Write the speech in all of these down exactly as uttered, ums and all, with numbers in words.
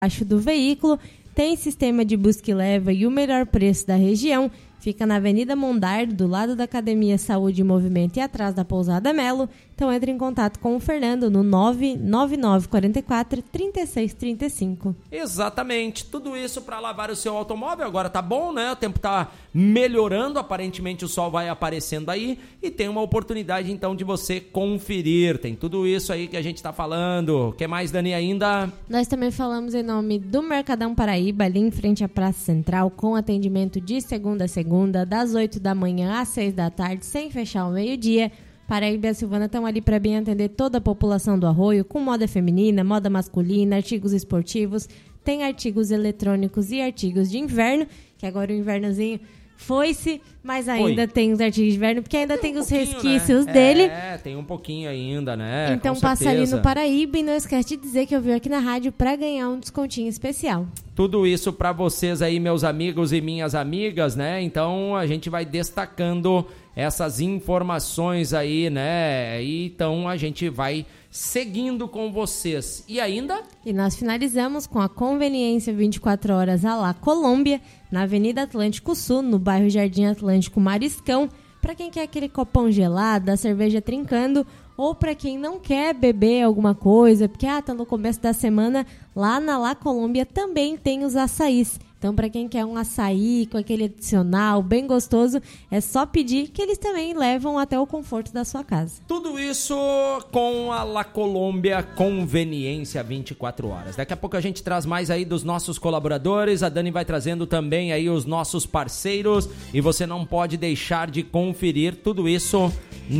Abaixo do veículo, tem sistema de busca e leva e o melhor preço da região. Fica na Avenida Mondardo, do lado da Academia Saúde e Movimento e atrás da Pousada Melo. Então entre em contato com o Fernando no nove nove nove quatro quatro, três seis três cinco. Exatamente, tudo isso para lavar o seu automóvel. Agora tá bom, né? O tempo tá melhorando, aparentemente o sol vai aparecendo aí e tem uma oportunidade então de você conferir. Tem tudo isso aí que a gente tá falando. O que mais, Dani, ainda? Nós também falamos em nome do Mercadão Paraíba, ali em frente à Praça Central, com atendimento de segunda a segunda, das oito da manhã às seis da tarde, sem fechar ao meio-dia. Paraíba e a Silvana estão ali para bem atender toda a população do Arroio, com moda feminina, moda masculina, artigos esportivos, tem artigos eletrônicos e artigos de inverno, que agora o invernozinho foi-se, mas ainda Foi. tem os artigos de inverno, porque ainda tem, tem um os resquícios, né, dele. É, tem um pouquinho ainda, né? Então passa ali no Paraíba e não esquece de dizer que eu vi aqui na rádio para ganhar um descontinho especial. Tudo isso para vocês aí, meus amigos e minhas amigas, né? Então a gente vai destacando essas informações aí, né? E então a gente vai seguindo com vocês. E ainda? E nós finalizamos com a conveniência vinte e quatro horas à La Colômbia, na Avenida Atlântico Sul, no bairro Jardim Atlântico Mariscão, para quem quer aquele copão gelado, a cerveja trincando, ou para quem não quer beber alguma coisa, porque ah, tá no começo da semana, lá na La Colômbia também tem os açaís. Então, para quem quer um açaí com aquele adicional bem gostoso, é só pedir que eles também levam até o conforto da sua casa. Tudo isso com a La Colômbia Conveniência vinte e quatro horas. Daqui a pouco a gente traz mais aí dos nossos colaboradores. A Dani vai trazendo também aí os nossos parceiros. E você não pode deixar de conferir tudo isso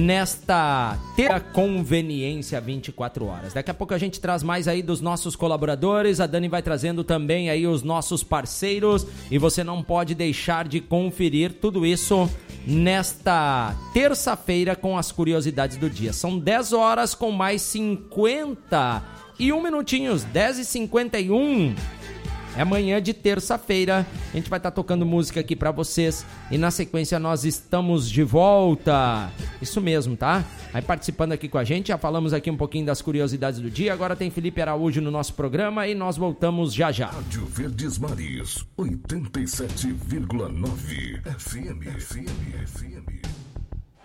nesta terça Conveniência vinte e quatro horas. Daqui a pouco a gente traz mais aí dos nossos colaboradores. A Dani vai trazendo também aí os nossos parceiros. E você não pode deixar de conferir tudo isso nesta terça-feira com as curiosidades do dia. São dez horas com mais cinquenta e um minutinhos, dez e cinquenta e um. É manhã de terça-feira, a gente vai estar tocando música aqui pra vocês e na sequência nós estamos de volta. Isso mesmo, tá? Aí participando aqui com a gente, já falamos aqui um pouquinho das curiosidades do dia, agora tem Felipe Araújo no nosso programa e nós voltamos já já. Rádio Verdes Mares, oitenta e sete vírgula nove F M, F M, F M.